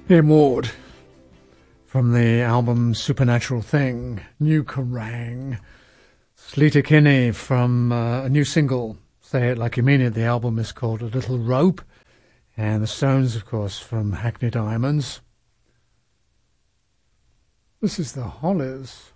Here, Maud, from the album Supernatural Thing, New Kerrang! Sleater Kinney from a new single, Say It Like You Mean It. The album is called A Little Rope. And the Stones, of course, from Hackney Diamonds. This is the Hollies.